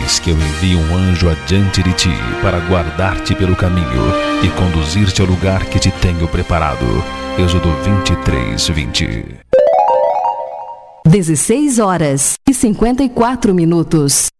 Eis que eu envio um anjo adiante de ti para guardar-te pelo caminho e conduzir-te ao lugar que te tenho preparado. Êxodo 23:20. 16 horas e 54 minutos.